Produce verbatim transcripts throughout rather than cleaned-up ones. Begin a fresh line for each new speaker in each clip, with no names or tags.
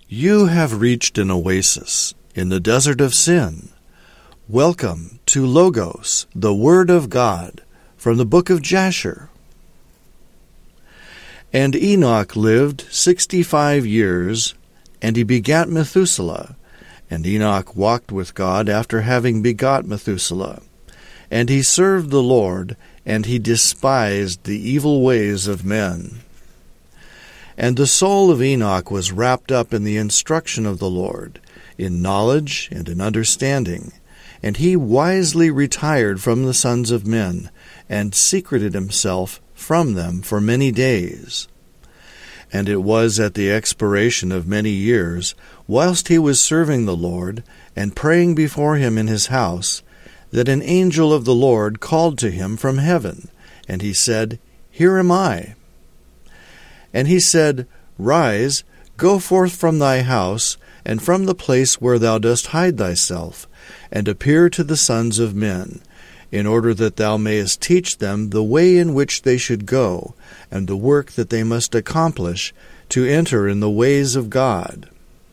You have reached an oasis in the desert of sin. Welcome to Logos, the Word of God, from the book of Jasher. And Enoch lived sixty-five years, and he begat Methuselah. And Enoch walked with God after having begot Methuselah. And he served the Lord, and he despised the evil ways of men. And the soul of Enoch was wrapped up in the instruction of the Lord, in knowledge and in understanding. And he wisely retired from the sons of men, and secreted himself from them for many days. And it was at the expiration of many years, whilst he was serving the Lord, and praying before him in his house, that an angel of the Lord called to him from heaven, and he said, Here am I. And he said, Rise, go forth from thy house, and from the place where thou dost hide thyself, and appear to the sons of men, in order that thou mayest teach them the way in which they should go, and the work that they must accomplish, to enter in the ways of God.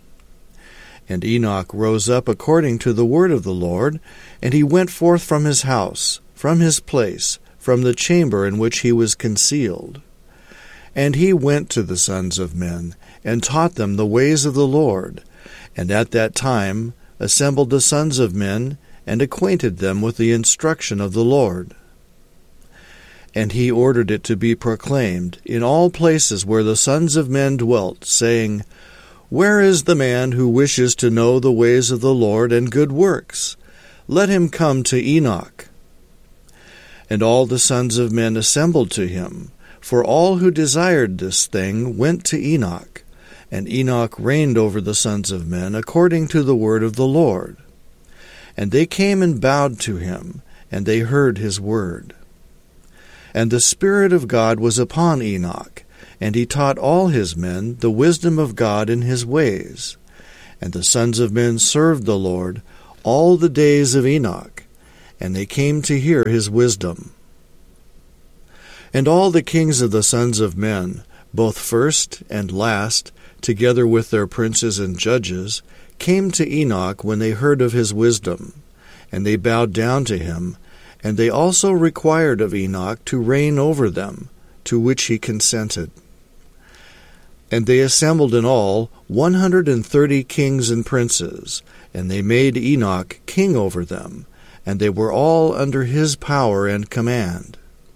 And Enoch rose up according to the word of the Lord, and he went forth from his house, from his place, from the chamber in which he was concealed. And he went to the sons of men, and taught them the ways of the Lord, and at that time assembled the sons of men, and acquainted them with the instruction of the Lord. And he ordered it to be proclaimed in all places where the sons of men dwelt, saying, Where is the man who wishes to know the ways of the Lord and good works? Let him come to Enoch. And all the sons of men assembled to him, for all who desired this thing went to Enoch. And Enoch reigned over the sons of men according to the word of the Lord. And they came and bowed to him, and they heard his word. And the Spirit of God was upon Enoch, and he taught all his men the wisdom of God in his ways. And the sons of men served the Lord all the days of Enoch, and they came to hear his wisdom. And all the kings of the sons of men, both first and last, together with their princes and judges, came to Enoch when they heard of his wisdom, and they bowed down to him, and they also required of Enoch to reign over them, to which he consented. And they assembled in all one hundred and thirty kings and princes, and they made Enoch king over them, and they were all under his power and command.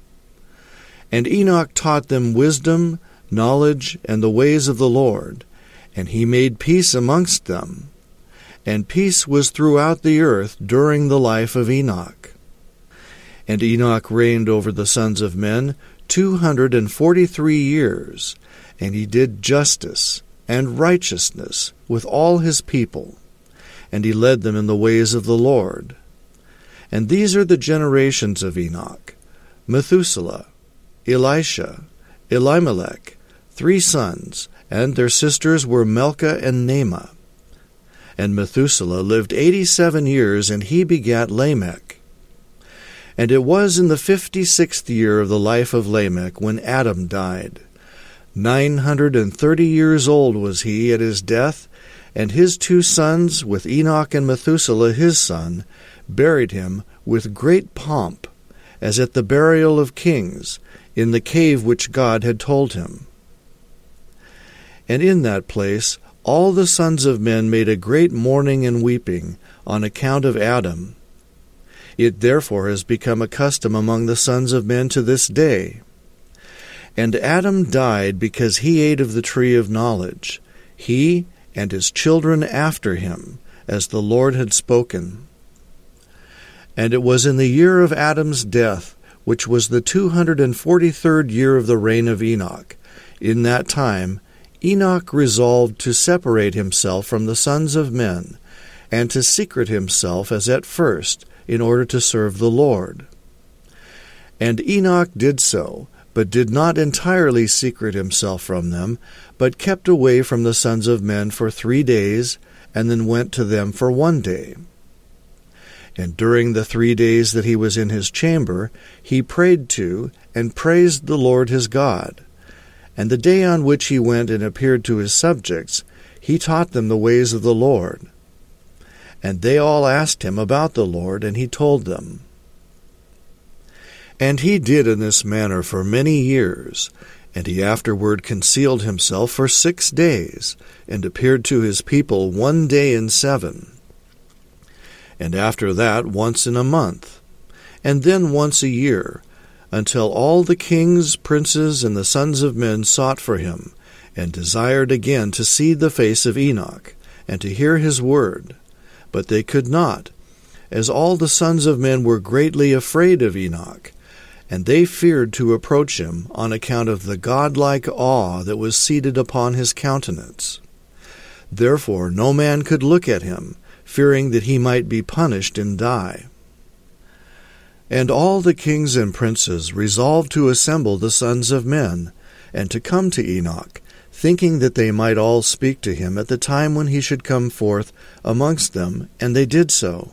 And Enoch taught them wisdom, knowledge, and the ways of the Lord, and he made peace amongst them. And peace was throughout the earth during the life of Enoch. And Enoch reigned over the sons of men two hundred and forty-three years, and he did justice and righteousness with all his people, and he led them in the ways of the Lord. And these are the generations of Enoch: Methuselah, Elisha, Elimelech, three sons, and their sisters were Melchah and Naamah. And Methuselah lived eighty-seven years, and he begat Lamech. And it was in the fifty-sixth year of the life of Lamech when Adam died. Nine hundred and thirty years old was he at his death, and his two sons, with Enoch and Methuselah his son, buried him with great pomp, as at the burial of kings, in the cave which God had told him. And in that place all the sons of men made a great mourning and weeping on account of Adam. It therefore has become a custom among the sons of men to this day. And Adam died because he ate of the tree of knowledge, he and his children after him, as the Lord had spoken. And it was in the year of Adam's death, which was the two hundred and forty-third year of the reign of Enoch. In that time Enoch resolved to separate himself from the sons of men, and to secret himself as at first, in order to serve the Lord. And Enoch did so, but did not entirely secret himself from them, but kept away from the sons of men for three days, and then went to them for one day. And during the three days that he was in his chamber, he prayed to and praised the Lord his God. And the day on which he went and appeared to his subjects, he taught them the ways of the Lord. And they all asked him about the Lord, and he told them. And he did in this manner for many years, and he afterward concealed himself for six days, and appeared to his people one day in seven, and after that once in a month, and then once a year, until all the kings, princes, and the sons of men sought for him, and desired again to see the face of Enoch, and to hear his word. But they could not, as all the sons of men were greatly afraid of Enoch, and they feared to approach him on account of the godlike awe that was seated upon his countenance. Therefore no man could look at him, fearing that he might be punished and die. And all the kings and princes resolved to assemble the sons of men, and to come to Enoch, thinking that they might all speak to him at the time when he should come forth amongst them, and they did so.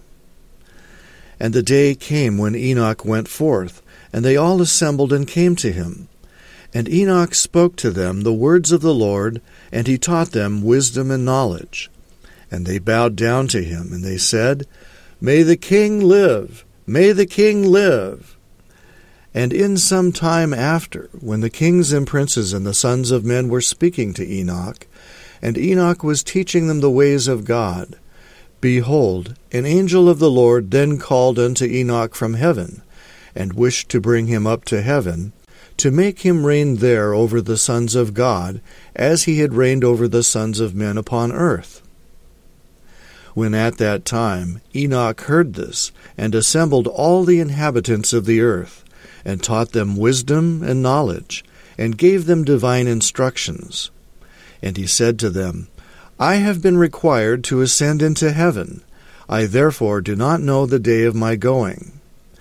And the day came when Enoch went forth, and they all assembled and came to him. And Enoch spoke to them the words of the Lord, and he taught them wisdom and knowledge. And they bowed down to him, and they said, May the king live! May the king live! And in some time after, when the kings and princes and the sons of men were speaking to Enoch, and Enoch was teaching them the ways of God, behold, an angel of the Lord then called unto Enoch from heaven, and wished to bring him up to heaven, to make him reign there over the sons of God, as he had reigned over the sons of men upon earth. When at that time Enoch heard this, and assembled all the inhabitants of the earth, and taught them wisdom and knowledge, and gave them divine instructions. And he said to them, I have been required to ascend into heaven. I therefore do not know the day of my going.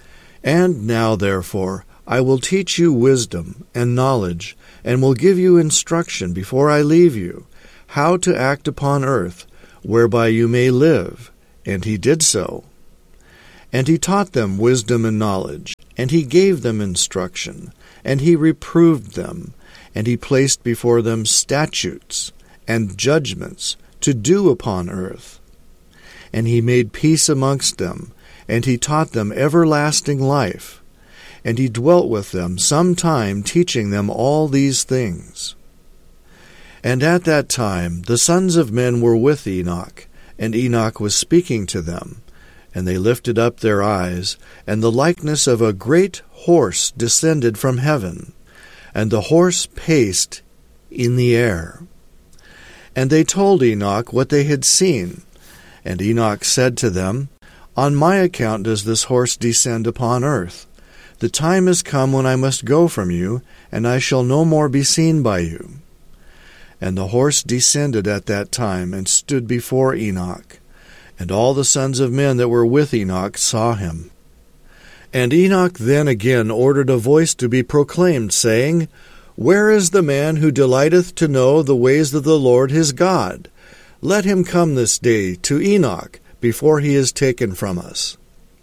And now, therefore, I will teach you wisdom and knowledge, and will give you instruction before I leave you, how to act upon earth, whereby you may live. And he did so. And he taught them wisdom and knowledge, and he gave them instruction, and he reproved them, and he placed before them statutes and judgments to do upon earth. And he made peace amongst them, and he taught them everlasting life. And he dwelt with them some time, teaching them all these things. And at that time the sons of men were with Enoch, and Enoch was speaking to them. And they lifted up their eyes, and the likeness of a great horse descended from heaven, and the horse paced in the air. And they told Enoch what they had seen. And Enoch said to them, On my account does this horse descend upon earth. The time is come when I must go from you, and I shall no more be seen by you. And the horse descended at that time, and stood before Enoch. And all the sons of men that were with Enoch saw him. And Enoch then again ordered a voice to be proclaimed, saying, Where is the man who delighteth to know the ways of the Lord his God? Let him come this day to Enoch, before he is taken from us.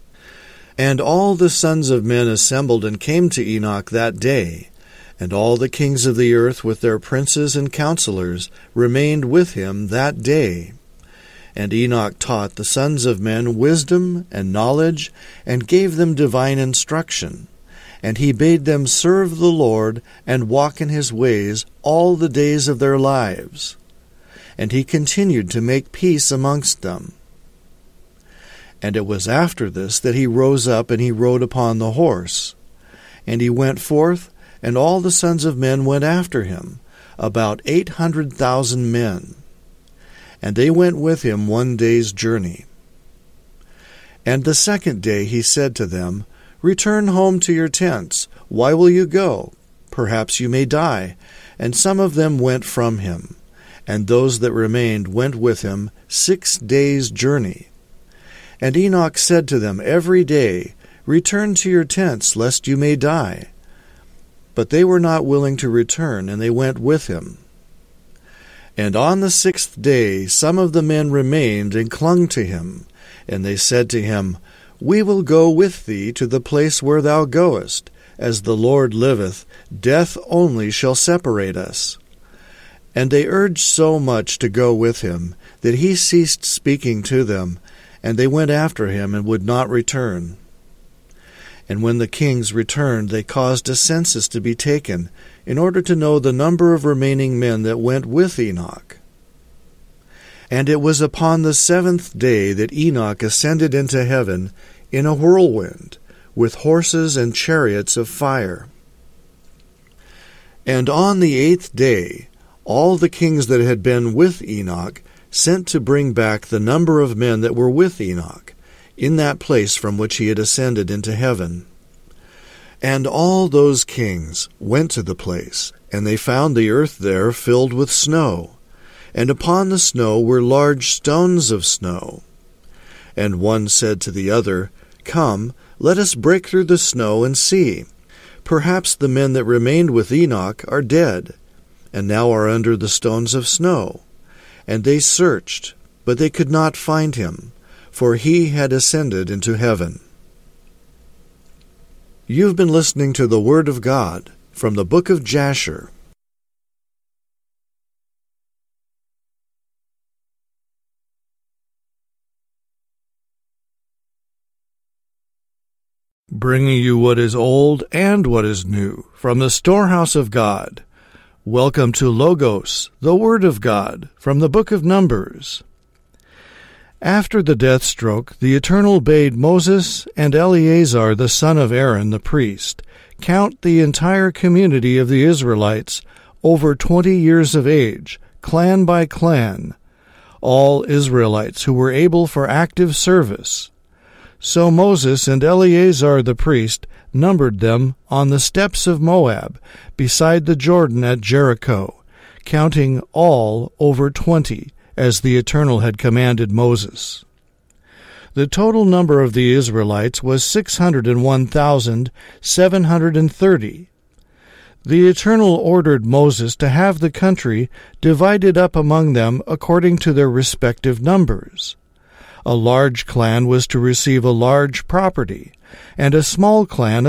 And all the sons of men assembled and came to Enoch that day, and all the kings of the earth with their princes and counselors remained with him that day. And Enoch taught the sons of men wisdom and knowledge, and gave them divine instruction. And he bade them serve the Lord, and walk in his ways all the days of their lives. And he continued to make peace amongst them. And it was after this that he rose up, and he rode upon the horse. And he went forth, and all the sons of men went after him, about eight hundred thousand men. And they went with him one day's journey. And the second day he said to them, Return home to your tents. Why will you go? Perhaps you may die. And some of them went from him. And those that remained went with him six days' journey. And Enoch said to them every day, Return to your tents, lest you may die. But they were not willing to return, and they went with him. And on the sixth day some of the men remained and clung to him. And they said to him, We will go with thee to the place where thou goest. As the Lord liveth, death only shall separate us. And they urged so much to go with him that he ceased speaking to them, and they went after him and would not return. And when the kings returned, they caused a census to be taken, in order to know the number of remaining men that went with Enoch. And it was upon the seventh day that Enoch ascended into heaven in a whirlwind, with horses and chariots of fire. And on the eighth day all the kings that had been with Enoch sent to bring back the number of men that were with Enoch, in that place from which he had ascended into heaven. And all those kings went to the place, and they found the earth there filled with snow, and upon the snow were large stones of snow. And one said to the other, Come, let us break through the snow and see. Perhaps the men that remained with Enoch are dead, and now are under the stones of snow. And they searched, but they could not find him, for he had ascended into heaven. You've been listening to the Word of God from the book of Jasher. Bringing you what is old and what is new from the storehouse of God. Welcome to Logos, the Word of God, from the book of Numbers. After the death stroke, the Eternal bade Moses and Eleazar the son of Aaron the priest count the entire community of the Israelites over twenty years of age, clan by clan, all Israelites who were able for active service. So Moses and Eleazar the priest numbered them on the steppes of Moab, beside the Jordan at Jericho, counting all over twenty, as the Eternal had commanded Moses. The total number of the Israelites was six hundred and one thousand seven hundred and thirty. The Eternal ordered Moses to have the country divided up among them according to their respective numbers. A large clan was to receive a large property, and a small clan